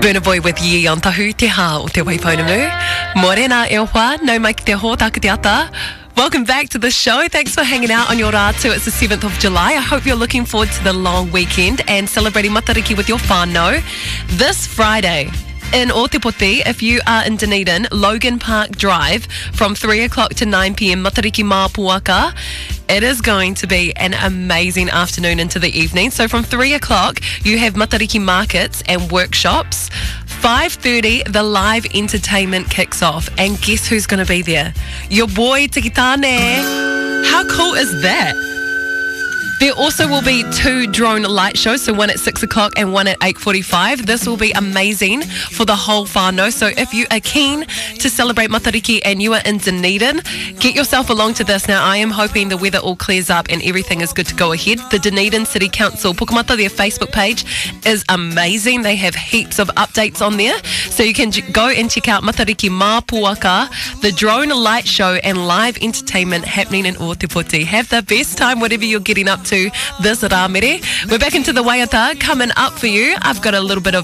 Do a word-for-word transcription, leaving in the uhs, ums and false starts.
Burna Boy with Ye on Tahu Te Ha o Te Waipounamu. Morena e oha, no mai ki te ho taku te ata. Welcome back to the show. Thanks for hanging out on your rātu. It's the seventh of July. I hope you're looking forward to the long weekend and celebrating Matariki with your whānau. This Friday in Otepoti, if you are in Dunedin, Logan Park Drive from three o'clock to nine p.m, Matariki Māpuaka. It is going to be an amazing afternoon into the evening. So from three o'clock, you have Matariki markets and workshops. five thirty, the live entertainment kicks off. And guess who's going to be there? Your boy Tikitane. How cool is that? There also will be two drone light shows, so one at six o'clock and one at eight forty-five. This will be amazing for the whole whānau. So if you are keen to celebrate Matariki and you are in Dunedin, get yourself along to this. Now, I am hoping the weather all clears up and everything is good to go ahead. The Dunedin City Council Pukamata, their Facebook page is amazing. They have heaps of updates on there. So you can go and check out Matariki Māpuaka, the drone light show and live entertainment happening in Otepoti. Have the best time, whatever you're getting up to this Rāmere. We're back into the Waiata. Coming up for you, I've got a little bit of